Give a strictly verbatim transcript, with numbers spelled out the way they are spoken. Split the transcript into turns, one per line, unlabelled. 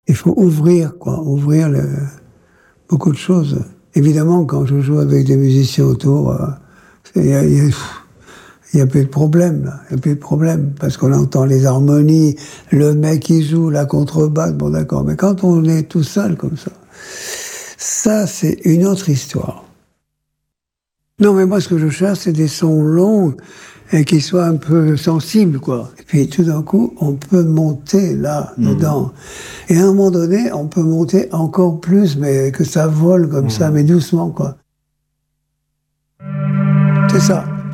il faut ouvrir, quoi, ouvrir le, beaucoup de choses. Évidemment, quand je joue avec des musiciens autour, il y a, y a, y a plus de problème, là. Il n'y a plus de problème, parce qu'on entend les harmonies, le mec qui joue, la contrebasse, bon d'accord. Mais quand on est tout seul comme ça, ça, c'est une autre histoire. Non, mais moi, ce que je cherche, c'est des sons longs et qui soient un peu sensibles, quoi. Et puis, tout d'un coup, on peut monter là, mmh. dedans. Et à un moment donné, on peut monter encore plus, mais que ça vole comme mmh. ça, mais doucement, quoi. C'est ça.